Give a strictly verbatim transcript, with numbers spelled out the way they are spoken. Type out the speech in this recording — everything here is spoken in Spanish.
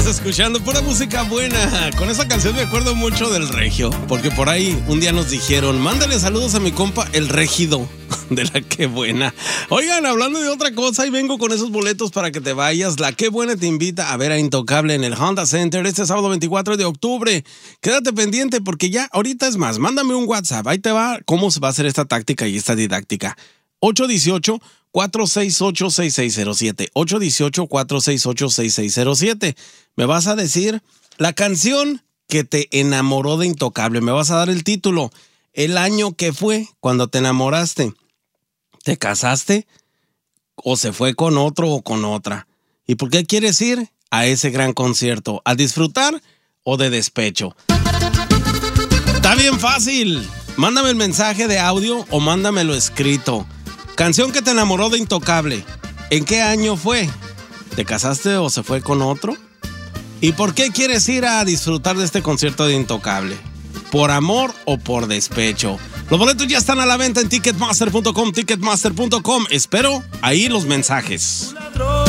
Estás escuchando pura música buena. Con esa canción me acuerdo mucho del Regio, porque por ahí un día nos dijeron, mándale saludos a mi compa el Regido, de La Qué Buena. Oigan, hablando de otra cosa, y vengo con esos boletos para que te vayas. La Qué Buena te invita a ver a Intocable en el Honda Center este sábado veinticuatro de octubre. Quédate pendiente porque ya ahorita es más, mándame un WhatsApp, ahí te va cómo se va a hacer esta táctica y esta didáctica. ocho uno ocho, cuatro seis ocho, seis seis cero siete. ocho uno ocho, cuatro seis ocho, seis seis cero siete. Me vas a decir la canción que te enamoró de Intocable. Me vas a dar el título, el año que fue cuando te enamoraste. ¿Te casaste? ¿O se fue con otro o con otra? ¿Y por qué quieres ir a ese gran concierto? ¿A disfrutar o de despecho? Está bien fácil. Mándame el mensaje de audio o mándamelo escrito. Canción que te enamoró de Intocable. ¿En qué año fue? ¿Te casaste o se fue con otro? ¿Y por qué quieres ir a disfrutar de este concierto de Intocable? ¿Por amor o por despecho? Los boletos ya están a la venta en ticketmaster punto com, ticketmaster punto com. Espero ahí los mensajes.